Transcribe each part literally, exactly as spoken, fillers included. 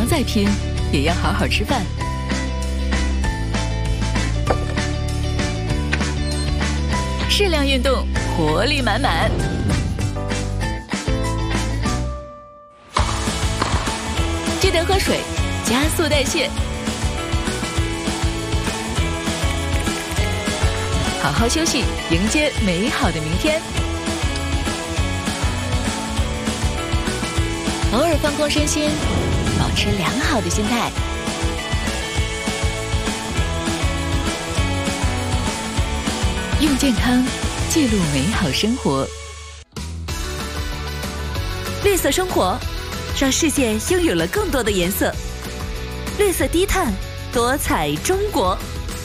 要再拼，也要好好吃饭。适量运动，活力满满。记得喝水，加速代谢。好好休息，迎接美好的明天。偶尔放空身心，保持良好的心态。用健康记录美好生活。 绿色生活，让世界拥有了更多的颜色。绿色低碳，多彩中国。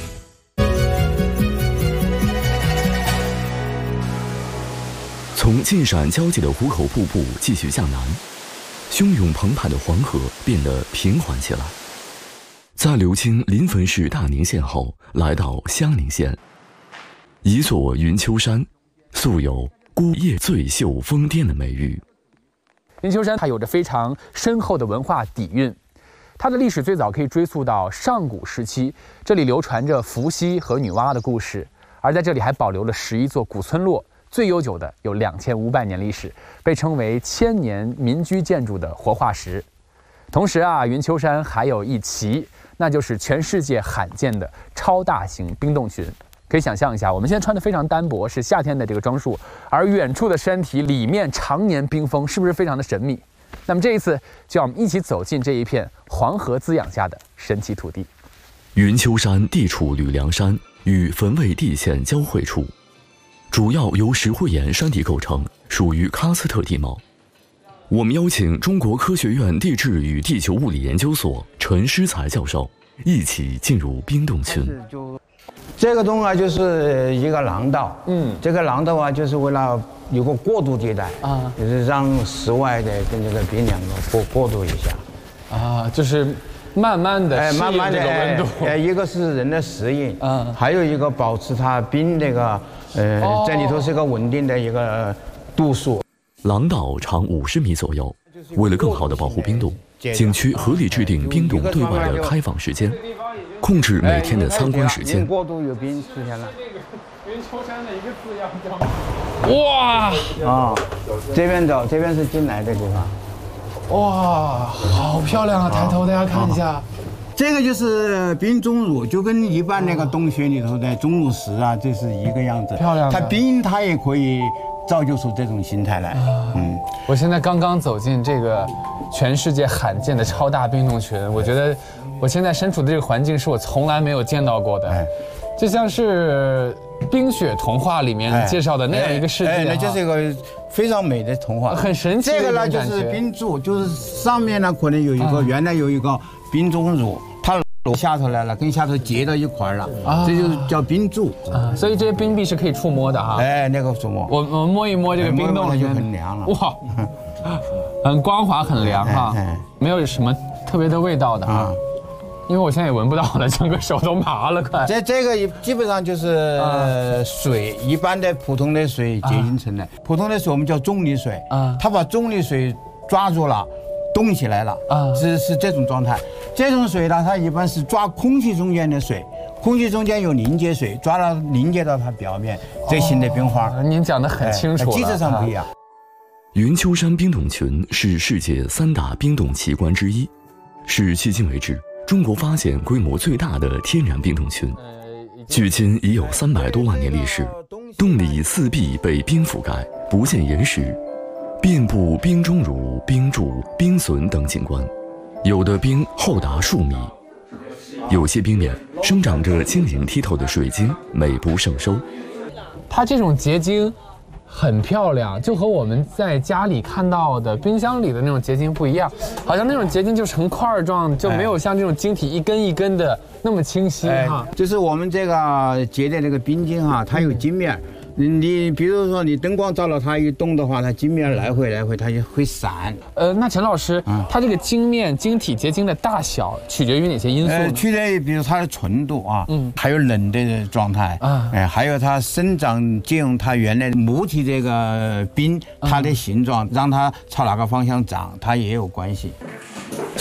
从晋陕交界的壶口瀑布继续向南，汹涌澎湃的黄河变得平缓起来。在流经临汾市大宁县后，来到襄宁县，一座云丘山，素有“孤叶醉秀峰巅”的美誉。 云丘山它有着非常深厚的文化底蕴，它的历史最早可以追溯到上古时期，这里流传着伏羲和女娲的故事，而在这里还保留了十一座古村落。最悠久的有两千五百年历史，被称为千年民居建筑的活化石。同时啊，云丘山还有一奇，那就是全世界罕见的超大型冰冻群。可以想象一下，我们现在穿的非常单薄，是夏天的这个装束，而远处的山体里面常年冰封，是不是非常的神秘？那么这一次，就让我们一起走进这一片黄河滋养下的神奇土地。 云丘山地处吕梁山与汾渭地县交汇处。主要由石灰岩山地构成，属于喀斯特地貌。我们邀请中国科学院地质与地球物理研究所陈诗才教授一起进入冰冻群。 这个洞啊，就是一个廊道。嗯，这个廊道啊，就是为了有个过渡地带啊，就是让室外的跟这个冰两个过过渡一下。 啊，就是慢慢的适应这个温度。 哎，一个是人的适应，嗯，还有一个保持它冰那个。呃，哦、这里头是个稳定的一个度数。 廊道长五十米左右，为了更好地保护冰洞，景区合理制定冰洞对外的开放时间，控制每天的参观时间。 过度有冰出现了。 云丘山的一个字样叫哇啊，这边走，这边是进来的地方。 哇，好漂亮啊！抬头大家看一下。啊这个就是冰钟乳，就跟一般那个洞穴里头的钟乳石啊，这是一个样子。 漂亮。 它冰它也可以造就出这种形态来。 嗯，我现在刚刚走进这个全世界罕见的超大冰冻群，我觉得我现在身处的这个环境是我从来没有见到过的，就像是冰雪童话里面介绍的那样一个世界。 哎，那就是一个非常美的童话， 很神奇。 这个呢就是冰柱，就是上面呢可能有一个原来有一个冰钟乳。它落下头来了，跟下头结到一块了，啊、这就叫冰柱啊。所以这些冰壁是可以触摸的哈。 哎，那个触摸， 我我摸一摸这个冰洞， 就很凉了。 哇，很光滑，很凉哈，哎哎、没有什么特别的味道的啊。因为我现在也闻不到了，整个手都麻了，快。 这这个基本上就是呃水，一般的普通的水结晶成的。啊、普通的水我们叫重力水啊，它把重力水抓住了。冻起来了啊，是是这种状态。这种水呢，它一般是抓空气中间的水，空气中间有凝结水，抓到凝结到它表面，这形的冰花。 哦、您讲得很清楚了， 机制上不一样。 云丘山冰冻群是世界三大冰冻奇观之一，是迄今为止中国发现规模最大的天然冰冻群。距今已有三百多万年历史，洞里四壁被冰覆盖，不见岩石。遍布冰钟乳、冰柱、冰笋等景观，有的冰厚达数米，有些冰面生长着晶莹剔透的水晶，美不胜收。 它这种结晶很漂亮，就和我们在家里看到的冰箱里的那种结晶不一样，好像那种结晶就成块状，就没有像这种晶体一根一根的那么清晰哈。 哎、就是我们这个结的这个冰晶哈，它有晶面。你比如说，你灯光照了它一动的话，它晶面来回来回，它就会闪。 呃，那陈老师，嗯、它这个晶面、晶体结晶的大小取决于哪些因素呢？ 呃，取决于比如它的纯度啊，嗯，还有冷的状态啊，哎、呃，还有它生长借用它原来母体这个冰它的形状，嗯、让它朝哪个方向长，它也有关系。